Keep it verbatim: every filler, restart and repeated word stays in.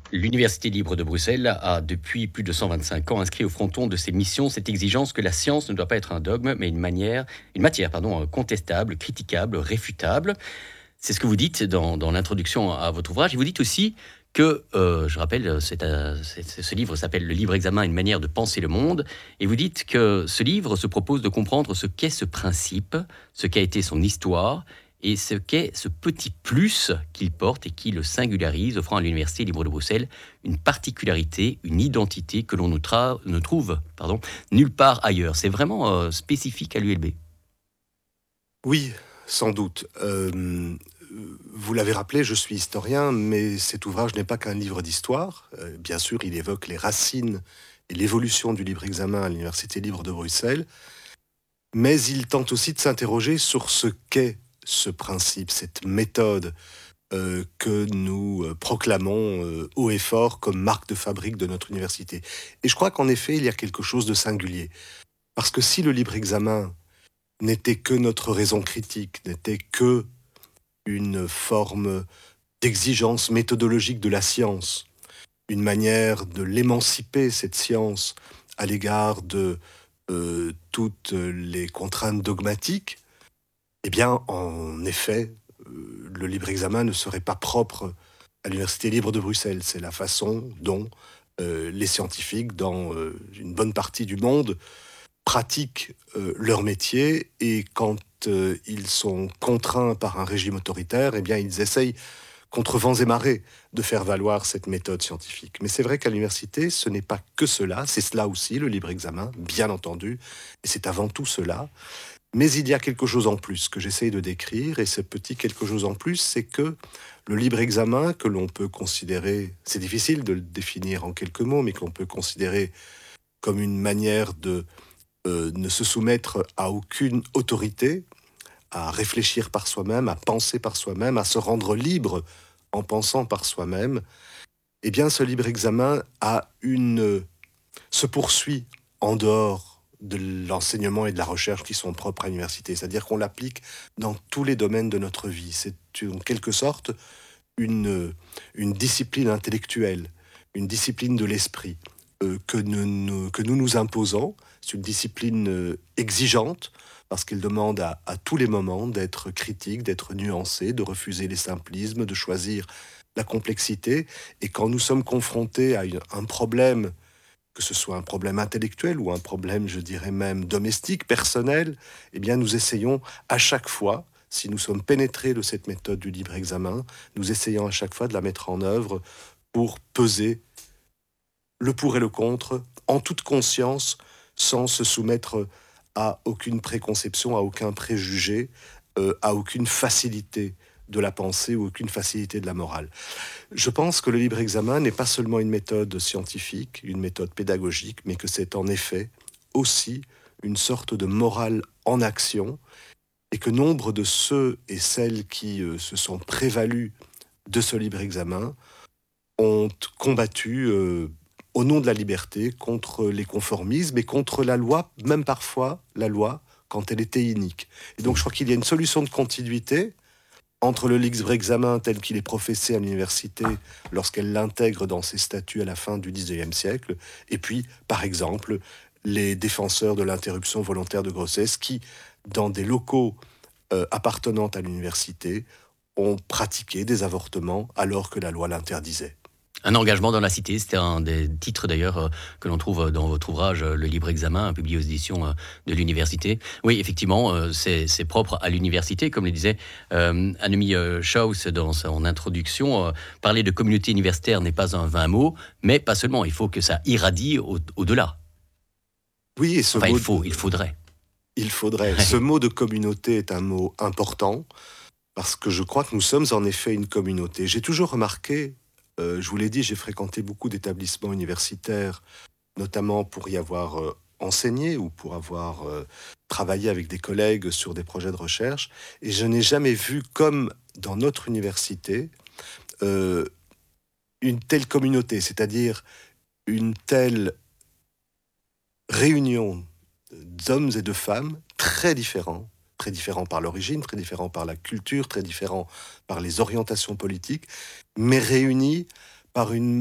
L'Université libre de Bruxelles a, depuis plus de cent vingt-cinq ans, inscrit au fronton de ses missions cette exigence que la science ne doit pas être un dogme, mais une, manière, une matière pardon, contestable, critiquable, réfutable. C'est ce que vous dites dans, dans l'introduction à votre ouvrage. Et vous dites aussi que, euh, je rappelle, c'est, euh, c'est, ce livre s'appelle Le Libre Examen, une manière de penser le monde. Et vous dites que ce livre se propose de comprendre ce qu'est ce principe, ce qu'a été son histoire, et ce qu'est ce petit plus qu'il porte et qui le singularise, offrant à l'Université libre de Bruxelles une particularité, une identité que l'on ne, tra- ne trouve pardon, nulle part ailleurs. C'est vraiment euh, spécifique à l'U L B. Oui, sans doute. Euh, vous l'avez rappelé, je suis historien, mais cet ouvrage n'est pas qu'un livre d'histoire. Euh, bien sûr, il évoque les racines et l'évolution du libre examen à l'Université libre de Bruxelles, mais il tente aussi de s'interroger sur ce qu'est ce principe, cette méthode euh, que nous euh, proclamons euh, haut et fort comme marque de fabrique de notre université. Et je crois qu'en effet, il y a quelque chose de singulier. Parce que si le libre examen n'était que notre raison critique, n'était que une forme d'exigence méthodologique de la science, une manière de l'émanciper, cette science, à l'égard de euh, toutes les contraintes dogmatiques, eh bien, en effet, euh, le libre examen ne serait pas propre à l'Université libre de Bruxelles. C'est la façon dont euh, les scientifiques, dans euh, une bonne partie du monde, pratiquent euh, leur métier, et quand euh, ils sont contraints par un régime autoritaire, eh bien, ils essayent, contre vents et marées, de faire valoir cette méthode scientifique. Mais c'est vrai qu'à l'université, ce n'est pas que cela, c'est cela aussi, le libre examen, bien entendu, et c'est avant tout cela. Mais il y a quelque chose en plus que j'essaye de décrire, et ce petit quelque chose en plus, c'est que le libre examen, que l'on peut considérer, c'est difficile de le définir en quelques mots, mais qu'on peut considérer comme une manière de euh, ne se soumettre à aucune autorité, à réfléchir par soi-même, à penser par soi-même, à se rendre libre en pensant par soi-même, eh bien ce libre examen a une, se poursuit en dehors de l'enseignement et de la recherche qui sont propres à l'université. C'est-à-dire qu'on l'applique dans tous les domaines de notre vie. C'est en quelque sorte une, une discipline intellectuelle, une discipline de l'esprit euh, que, nous, nous, que nous nous imposons. C'est une discipline euh, exigeante, parce qu'elle demande à, à tous les moments d'être critique, d'être nuancé, de refuser les simplismes, de choisir la complexité. Et quand nous sommes confrontés à une, un problème, que ce soit un problème intellectuel ou un problème, je dirais même, domestique, personnel, eh bien nous essayons à chaque fois, si nous sommes pénétrés de cette méthode du libre examen, nous essayons à chaque fois de la mettre en œuvre pour peser le pour et le contre, en toute conscience, sans se soumettre à aucune préconception, à aucun préjugé, euh, à aucune facilité de la pensée ou aucune facilité de la morale. Je pense que le libre examen n'est pas seulement une méthode scientifique, une méthode pédagogique, mais que c'est en effet aussi une sorte de morale en action, et que nombre de ceux et celles qui euh, se sont prévalus de ce libre examen ont combattu euh, au nom de la liberté contre les conformismes et contre la loi, même parfois la loi quand elle était inique. Et donc je crois qu'il y a une solution de continuité entre le libre examen tel qu'il est professé à l'université lorsqu'elle l'intègre dans ses statuts à la fin du dix-neuvième siècle, et puis, par exemple, les défenseurs de l'interruption volontaire de grossesse qui, dans des locaux euh, appartenant à l'université, ont pratiqué des avortements alors que la loi l'interdisait. Un engagement dans la cité, c'était un des titres d'ailleurs euh, que l'on trouve dans votre ouvrage euh, Le Libre Examen, publié aux éditions euh, de l'université. Oui, effectivement, euh, c'est, c'est propre à l'université, comme le disait euh, Annemie euh, Schauss dans son introduction. Euh, parler de communauté universitaire n'est pas un vain mot, mais pas seulement, il faut que ça irradie au, au-delà. Oui, et ce Enfin, il mot faut, de, il faudrait. il faudrait. Ce mot de communauté est un mot important, parce que je crois que nous sommes en effet une communauté. J'ai toujours remarqué, euh, je vous l'ai dit, j'ai fréquenté beaucoup d'établissements universitaires, notamment pour y avoir euh, enseigné ou pour avoir euh, travaillé avec des collègues sur des projets de recherche, et je n'ai jamais vu, comme dans notre université, euh, une telle communauté, c'est-à-dire une telle réunion d'hommes et de femmes très différents, très différents par l'origine, très différents par la culture, très différents par les orientations politiques, mais réunis par une